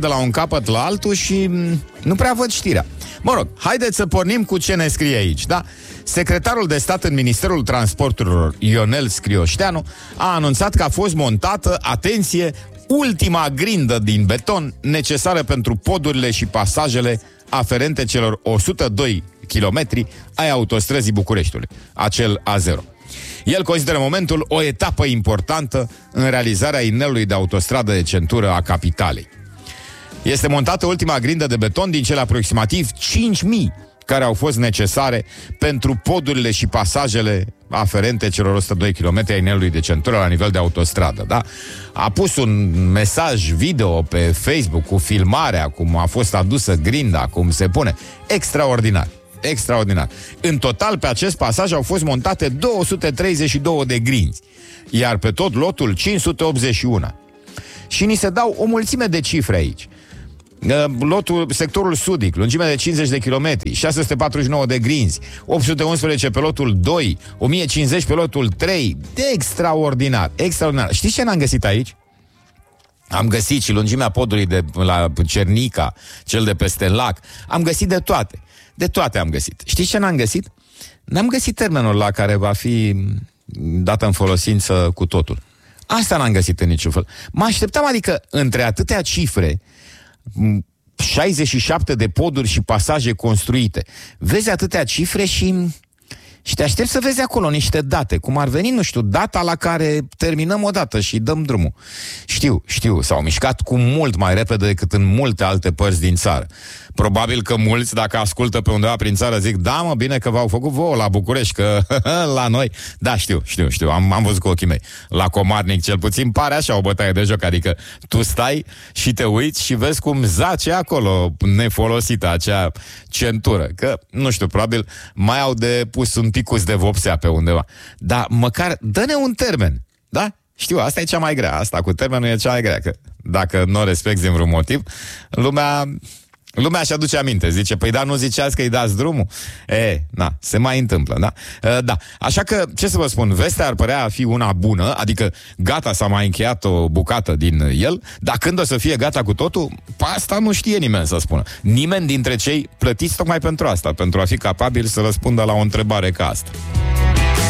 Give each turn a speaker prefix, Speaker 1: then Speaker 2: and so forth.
Speaker 1: de la un capăt la altul și nu prea văd știrea. Mă rog, haideți să pornim cu ce ne scrie aici, da? Secretarul de stat în Ministerul Transporturilor, Ionel Scrioșteanu, a anunțat că a fost montată, atenție, ultima grindă din beton necesară pentru podurile și pasajele aferente celor 102 kilometri ai autostrăzii Bucureștiului, acel A0. El consideră momentul o etapă importantă în realizarea inelului de autostradă de centură a capitalei. Este montată ultima grindă de beton din cele aproximativ 5.000 care au fost necesare pentru podurile și pasajele aferente celor 102 km ai inelului de centură la nivel de autostradă, da? A pus un mesaj video pe Facebook cu filmarea, cum a fost adusă grinda, cum se pune. Extraordinar. Extraordinar. În total, pe acest pasaj au fost montate 232 de grinzi, iar pe tot lotul 581. Și ni se dau o mulțime de cifre aici. Sectorul sudic, lungime de 50 de kilometri, 649 de grinzi, 811 pe lotul 2, 1050 pe lotul 3. Extraordinar, extraordinar. Știți ce n-am găsit aici? Am găsit și lungimea podului de la Cernica, cel de peste lac. Am găsit de toate. De toate am găsit. Știți ce n-am găsit? N-am găsit termenul la care va fi dată în folosință cu totul. Asta n-am găsit în niciun fel. Mă așteptam, adică, între atâtea cifre, 67 de poduri și pasaje construite, vezi atâtea cifre și te aștept să vezi acolo niște date, cum ar veni, nu știu, data la care terminăm odată și dăm drumul. Știu, s-au mișcat cu mult mai repede decât în multe alte părți din țară. Probabil că mulți, dacă ascultă pe undeva prin țară, zic, da, mă, bine că v-au făcut vouă la București, că la noi... Da, știu, am văzut cu ochii mei. La Comarnic, cel puțin, pare așa o bătaie de joc, adică tu stai și te uiți și vezi cum zace acolo nefolosită acea centură, că, nu știu, probabil mai au de pus un picus de vopsea pe undeva. Dar măcar dă-ne un termen, da? Știu, asta e cea mai grea, asta cu termenul e cea mai grea, că dacă nu o respecti din vreun motiv, lumea își aduce aminte, zice, păi da, nu ziceați că îi dați drumul? Se mai întâmplă, da? Da, așa că, ce să vă spun, vestea ar părea a fi una bună, adică gata, s-a mai încheiat o bucată din el, dar când o să fie gata cu totul, asta nu știe nimeni să spună. Nimeni dintre cei plătiți tocmai pentru asta, pentru a fi capabil să răspundă la o întrebare ca asta.